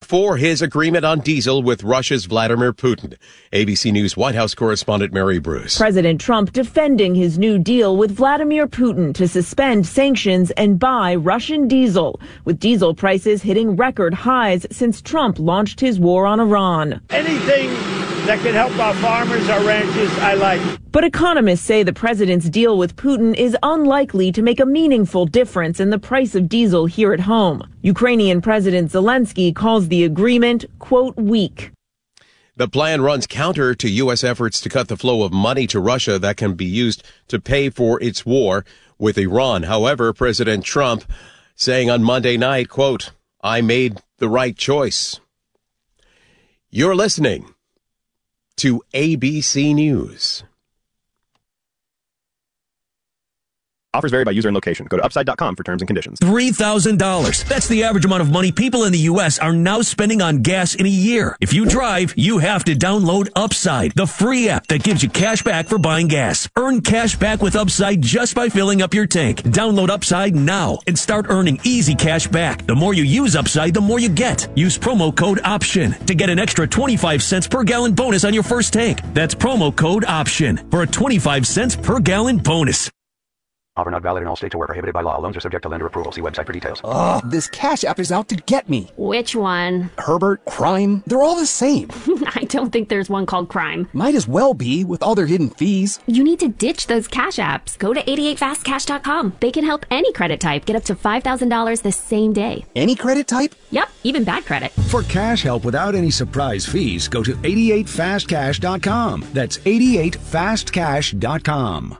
for his agreement on diesel with Russia's Vladimir Putin. ABC News White House correspondent Mary Bruce. President Trump defending his new deal with Vladimir Putin to suspend sanctions and buy Russian diesel, with diesel prices hitting record highs since Trump launched his war on Iran. Anything that can help our farmers, our ranchers, I like. But economists say the president's deal with Putin is unlikely to make a meaningful difference in the price of diesel here at home. Ukrainian President Zelensky calls the agreement, quote, weak. The plan runs counter to U.S. efforts to cut the flow of money to Russia that can be used to pay for its war with Iran. However, President Trump saying on Monday night, quote, I made the right choice. You're listening to ABC News. Offers vary by user and location. Go to upside.com for terms and conditions. $3,000. That's the average amount of money people in the U.S. are now spending on gas in a year. If you drive, you have to download Upside, the free app that gives you cash back for buying gas. Earn cash back with Upside just by filling up your tank. Download Upside now and start earning easy cash back. The more you use Upside, the more you get. Use promo code OPTION to get an extra 25 cents per gallon bonus on your first tank. That's promo code OPTION for a 25 cents per gallon bonus. Offer not valid in all states or where prohibited by law. Loans are subject to lender approval. See website for details. Ugh, this Cash App is out to get me. Which one? Herbert, Crime, they're all the same. I don't think there's one called Crime. Might as well be, with all their hidden fees. You need to ditch those Cash Apps. Go to 88fastcash.com. They can help any credit type get up to $5,000 the same day. Any credit type? Yep, even bad credit. For cash help without any surprise fees, go to 88fastcash.com. That's 88fastcash.com.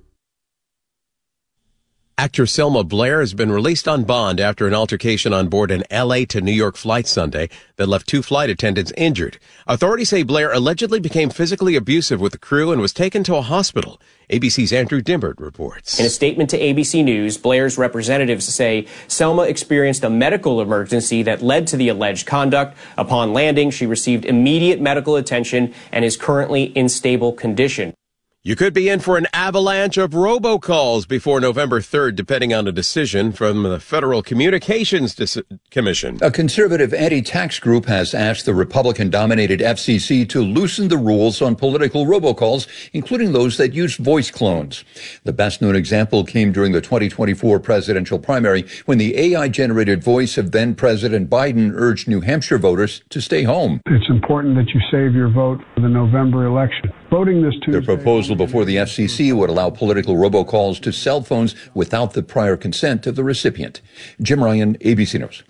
Actress Selma Blair has been released on bond after an altercation on board an L.A. to New York flight Sunday that left 2 flight attendants injured. Authorities say Blair allegedly became physically abusive with the crew and was taken to a hospital. ABC's Andrew Dimbert reports. In a statement to ABC News, Blair's representatives say Selma experienced a medical emergency that led to the alleged conduct. Upon landing, she received immediate medical attention and is currently in stable condition. You could be in for an avalanche of robocalls before November 3rd, depending on a decision from the Federal Communications Commission. A conservative anti-tax group has asked the Republican-dominated FCC to loosen the rules on political robocalls, including those that use voice clones. The best-known example came during the 2024 presidential primary when the AI-generated voice of then-President Biden urged New Hampshire voters to stay home. It's important that you save your vote for the November election. Voting this Tuesday. The proposal before the FCC would allow political robocalls to cell phones without the prior consent of the recipient. Jim Ryan, ABC News.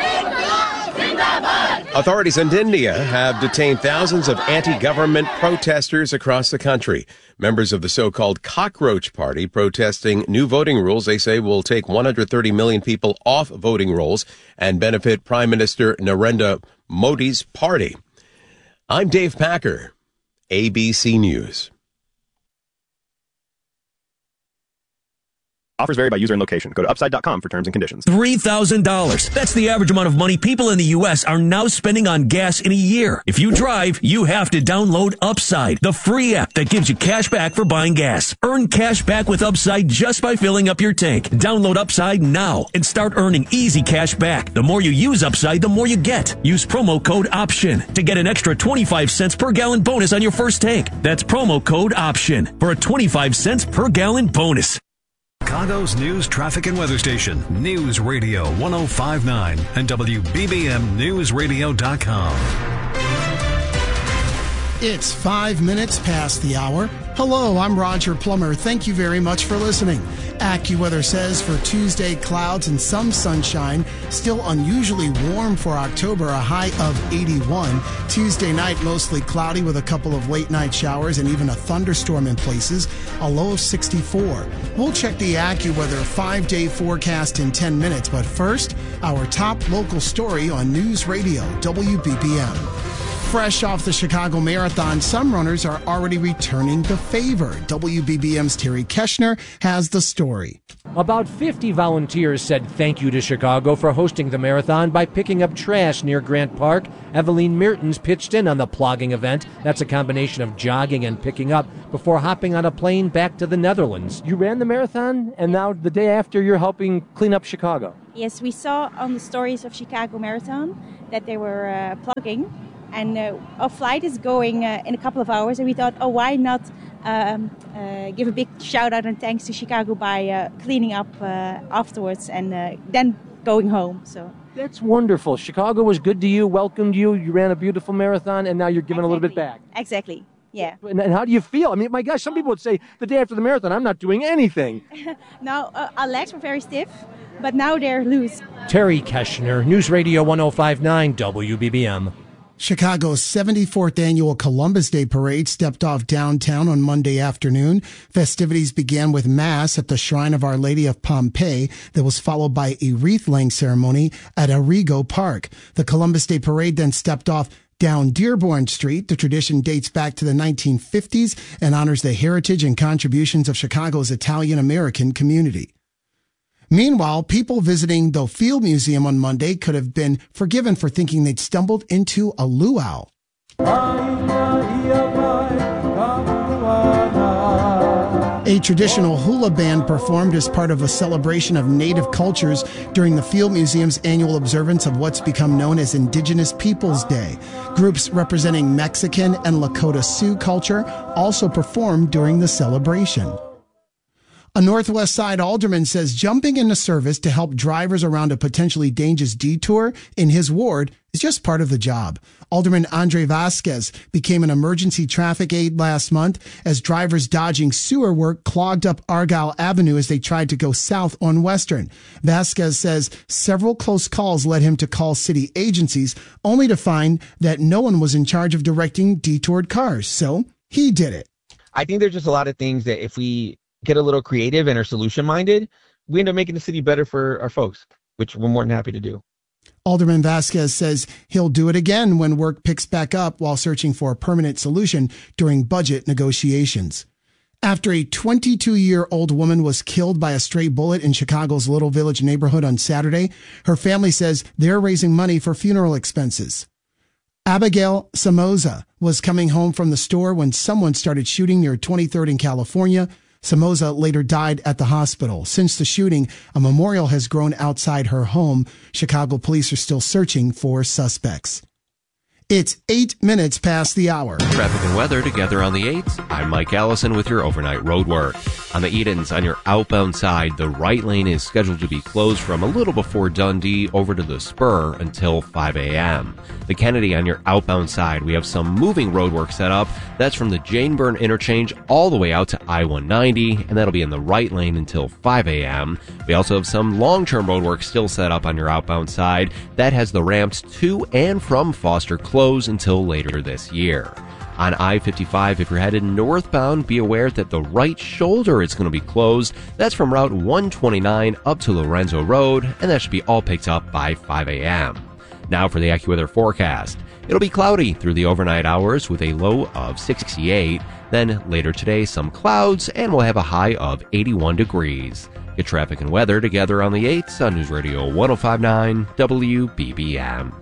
Authorities in India have detained thousands of anti-government protesters across the country. Members of the so-called Cockroach Party protesting new voting rules they say will take 130 million people off voting rolls and benefit Prime Minister Narendra Modi's party. I'm Dave Packer, ABC News. Offers vary by user and location. Go to upside.com for terms and conditions. $3,000. That's the average amount of money people in the U.S. are now spending on gas in a year. If you drive, you have to download Upside, the free app that gives you cash back for buying gas. Earn cash back with Upside just by filling up your tank. Download Upside now and start earning easy cash back. The more you use Upside, the more you get. Use promo code OPTION to get an extra 25 cents per gallon bonus on your first tank. That's promo code OPTION for a 25 cents per gallon bonus. Chicago's news, traffic, and weather station, News Radio 105.9 and WBBMNewsRadio.com. It's 5 minutes past the hour. Hello, I'm Roger Plummer. Thank you very much for listening. AccuWeather says for Tuesday, clouds and some sunshine. Still unusually warm for October, a high of 81. Tuesday night, mostly cloudy with a couple of late night showers and even a thunderstorm in places, a low of 64. We'll check the AccuWeather 5-day forecast in 10 minutes, but first, our top local story on News Radio WBBM. Fresh off the Chicago Marathon, some runners are already returning the favor. WBBM's Terry Keshner has the story. About 50 volunteers said thank you to Chicago for hosting the marathon by picking up trash near Grant Park. Eveline Mertens pitched in on the plogging event. That's a combination of jogging and picking up before hopping on a plane back to the Netherlands. You ran the marathon, and now the day after you're helping clean up Chicago. Yes, we saw on the stories of Chicago Marathon that they were plugging. And our flight is going in a couple of hours, and we thought, why not give a big shout out and thanks to Chicago by cleaning up afterwards and then going home. So that's wonderful. Chicago was good to you, welcomed you. You ran a beautiful marathon, and now you're giving a little bit back. Exactly. Yeah. And how do you feel? I mean, my gosh, some people would say the day after the marathon, I'm not doing anything. No, our legs were very stiff, but now they're loose. Terry Keshner, News Radio 105.9 WBBM. Chicago's 74th annual Columbus Day Parade stepped off downtown on Monday afternoon. Festivities began with Mass at the Shrine of Our Lady of Pompeii that was followed by a wreath-laying ceremony at Arrigo Park. The Columbus Day Parade then stepped off down Dearborn Street. The tradition dates back to the 1950s and honors the heritage and contributions of Chicago's Italian-American community. Meanwhile, people visiting the Field Museum on Monday could have been forgiven for thinking they'd stumbled into a luau. A traditional hula band performed as part of a celebration of native cultures during the Field Museum's annual observance of what's become known as Indigenous Peoples Day. Groups representing Mexican and Lakota Sioux culture also performed during the celebration. A Northwest Side alderman says jumping into service to help drivers around a potentially dangerous detour in his ward is just part of the job. Alderman Andre Vasquez became an emergency traffic aide last month as drivers dodging sewer work clogged up Argyle Avenue as they tried to go south on Western. Vasquez says several close calls led him to call city agencies, only to find that no one was in charge of directing detoured cars. So he did it. I think there's just a lot of things that if we get a little creative and are solution-minded, we end up making the city better for our folks, which we're more than happy to do. Alderman Vasquez says he'll do it again when work picks back up while searching for a permanent solution during budget negotiations. After a 22-year-old woman was killed by a stray bullet in Chicago's Little Village neighborhood on Saturday, her family says they're raising money for funeral expenses. Abigail Somoza was coming home from the store when someone started shooting near 23rd in California. Somoza later died at the hospital. Since the shooting, a memorial has grown outside her home. Chicago police are still searching for suspects. It's 8 minutes past the hour. Traffic and weather together on the 8th. I'm Mike Allison with your overnight road work. On the Edens, on your outbound side, the right lane is scheduled to be closed from a little before Dundee over to the Spur until 5 a.m. The Kennedy, on your outbound side, we have some moving road work set up. That's from the Jane Byrne interchange all the way out to I-190, and that'll be in the right lane until 5 a.m. We also have some long-term road work still set up on your outbound side. That has the ramps to and from Foster closed until later this year. On I-55, if you're headed northbound, be aware that the right shoulder is going to be closed. That's from Route 129 up to Lorenzo Road, and that should be all picked up by 5 a.m. Now for the AccuWeather forecast. It'll be cloudy through the overnight hours with a low of 68. Then later today, some clouds, and we'll have a high of 81 degrees. Get traffic and weather together on the 8th on News Radio 105.9 WBBM.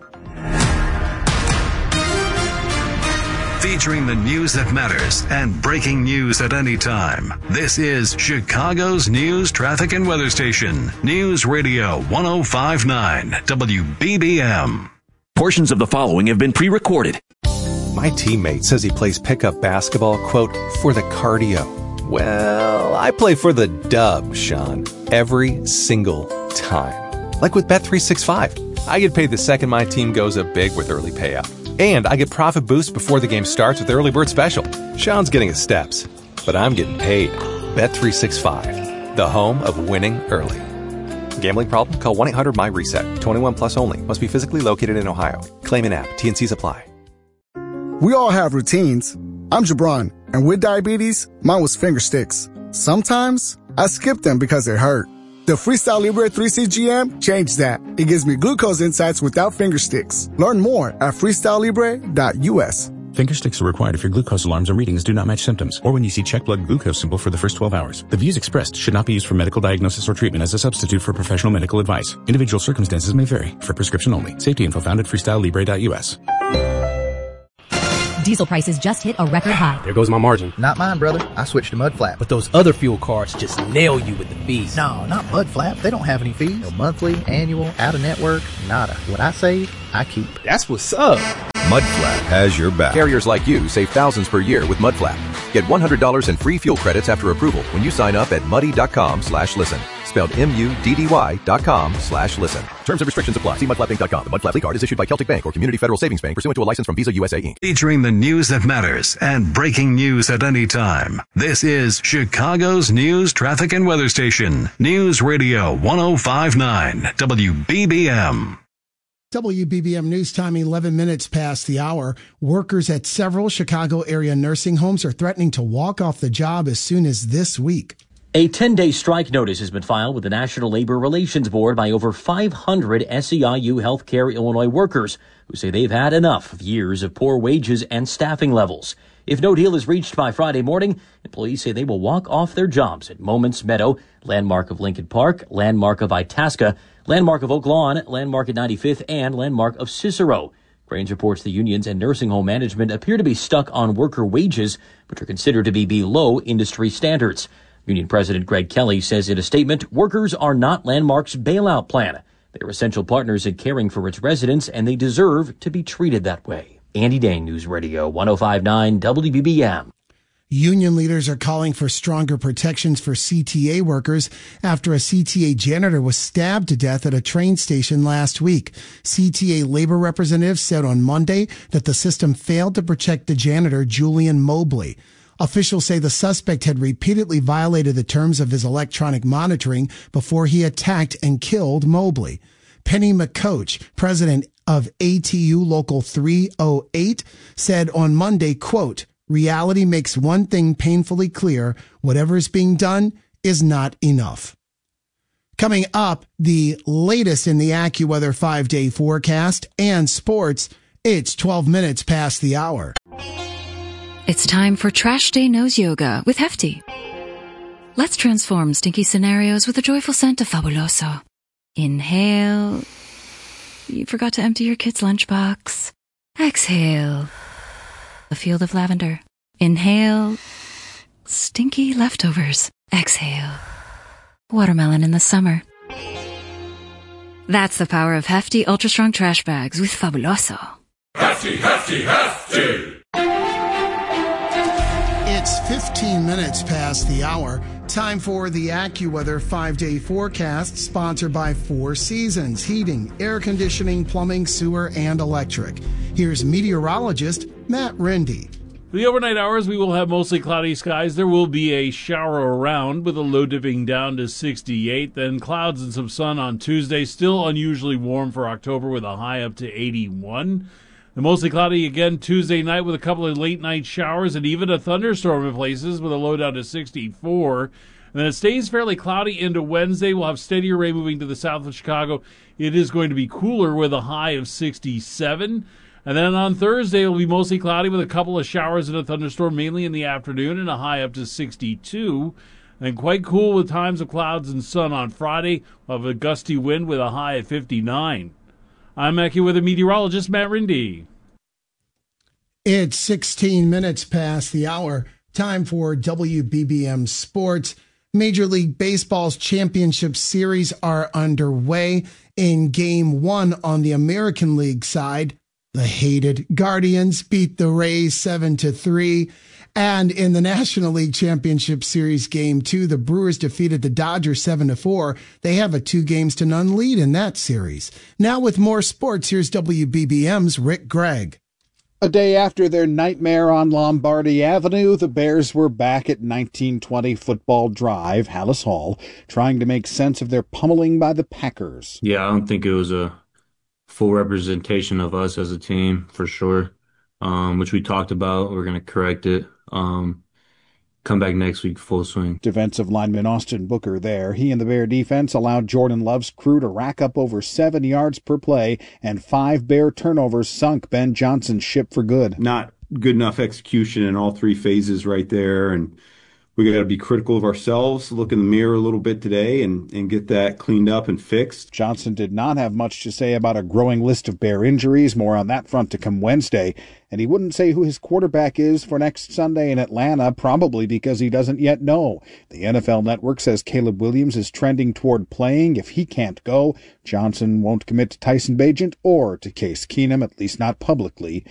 Featuring the news that matters and breaking news at any time. This is Chicago's news, traffic, and weather station. News Radio 105.9 WBBM. Portions of the following have been pre-recorded. My teammate says he plays pickup basketball, quote, for the cardio. Well, I play for the dub, Sean, every single time. Like with Bet365. I get paid the second my team goes up big with early payout. And I get profit boosts before the game starts with Early Bird Special. Sean's getting his steps, but I'm getting paid. Bet365, the home of winning early. Gambling problem? Call 1-800-MY-RESET. 21 plus only. Must be physically located in Ohio. Claim an app. T&Cs apply. We all have routines. I'm Jabron, and with diabetes, mine was finger sticks. Sometimes I skip them because they hurt. The Freestyle Libre 3C GM changed that. It gives me glucose insights without finger sticks. Learn more at freestylelibre.us. Finger sticks are required if your glucose alarms or readings do not match symptoms, or when you see check blood glucose symbol for the first 12 hours. The views expressed should not be used for medical diagnosis or treatment as a substitute for professional medical advice. Individual circumstances may vary. For prescription only. Safety info found at freestylelibre.us. Diesel prices just hit a record high. There goes my margin. Not mine, brother. I switched to Mudflap. But those other fuel cards just nail you with the fees. No, not Mudflap. They don't have any fees. No monthly, annual, out-of-network, nada. What I save, I keep. That's what's up. Mudflap has your back. Carriers like you save thousands per year with Mudflap. Get $100 in free fuel credits after approval when you sign up at muddy.com/listen. Spelled MUDDY.com/listen. Terms and restrictions apply. See mudflapinc.com. The Mudflap card is issued by Celtic Bank or Community Federal Savings Bank pursuant to a license from Visa USA Inc. Featuring the news that matters and breaking news at any time. This is Chicago's news, traffic, and weather station. News Radio 105.9 WBBM. WBBM News Time, 11 minutes past the hour. Workers at several Chicago area nursing homes are threatening to walk off the job as soon as this week. A 10-day strike notice has been filed with the National Labor Relations Board by over 500 SEIU Healthcare Illinois workers who say they've had enough of years of poor wages and staffing levels. If no deal is reached by Friday morning, employees say they will walk off their jobs at Moments Meadow, Landmark of Lincoln Park, Landmark of Itasca, Landmark of Oak Lawn, Landmark at 95th, and Landmark of Cicero. Cranes reports the unions and nursing home management appear to be stuck on worker wages, which are considered to be below industry standards. Union President Greg Kelly says in a statement, workers are not Landmark's bailout plan. They're essential partners in caring for its residents, and they deserve to be treated that way. Andy Dane, News Radio 105.9 WBBM. Union leaders are calling for stronger protections for CTA workers after a CTA janitor was stabbed to death at a train station last week. CTA labor representatives said on Monday that the system failed to protect the janitor, Julian Mobley. Officials say the suspect had repeatedly violated the terms of his electronic monitoring before he attacked and killed Mobley. Penny McCoach, president of ATU Local 308, said on Monday, quote, "Reality makes one thing painfully clear. Whatever is being done is not enough." Coming up, the latest in the AccuWeather 5-day forecast and sports. It's 12 minutes past the hour. It's time for Trash Day Nose Yoga with Hefty. Let's transform stinky scenarios with a joyful scent of Fabuloso. Inhale. You forgot to empty your kid's lunchbox. Exhale. A field of lavender. Inhale. Stinky leftovers. Exhale. Watermelon in the summer. That's the power of Hefty Ultra Strong Trash Bags with Fabuloso. Hefty, Hefty, Hefty! It's 15 minutes past the hour. Time for the AccuWeather 5-day forecast, sponsored by Four Seasons Heating, Air Conditioning, Plumbing, Sewer, and Electric. Here's meteorologist Matt Rindy. For the overnight hours, we will have mostly cloudy skies. There will be a shower around with a low dipping down to 68. Then clouds and some sun on Tuesday. Still unusually warm for October with a high up to 81. And mostly cloudy again Tuesday night with a couple of late night showers and even a thunderstorm in places with a low down to 64. And then it stays fairly cloudy into Wednesday. We'll have steadier rain moving to the south of Chicago. It is going to be cooler with a high of 67. And then on Thursday, it will be mostly cloudy with a couple of showers and a thunderstorm, mainly in the afternoon, and a high up to 62. And quite cool with times of clouds and sun on Friday. We'll have a gusty wind with a high of 59. I'm AccuWeather meteorologist Matt Rindy. It's 16 minutes past the hour. Time for WBBM Sports. Major League Baseball's championship series are underway. In Game 1 on the American League side, the hated Guardians beat the Rays 7-3. And in the National League Championship Series Game 2, the Brewers defeated the Dodgers 7-4. They have a 2-0 lead in that series. Now with more sports, here's WBBM's Rick Gregg. A day after their nightmare on Lombardi Avenue, the Bears were back at 1920 Football Drive, Hallis Hall, trying to make sense of their pummeling by the Packers. Yeah, I don't think it was a full representation of us as a team, for sure, which we talked about. We're going to correct it. come back next week full swing. Defensive lineman Austin Booker there. He and the Bear defense allowed Jordan Love's crew to rack up over 7 yards per play, and 5 Bear turnovers sunk Ben Johnson's ship for good. Not good enough execution in all 3 phases right there, and we got to be critical of ourselves, look in the mirror a little bit today and get that cleaned up and fixed. Johnson did not have much to say about a growing list of Bear injuries. More on that front to come Wednesday. And he wouldn't say who his quarterback is for next Sunday in Atlanta, probably because he doesn't yet know. The NFL Network says Caleb Williams is trending toward playing. If he can't go, Johnson won't commit to Tyson Bagent or to Case Keenum, at least not publicly.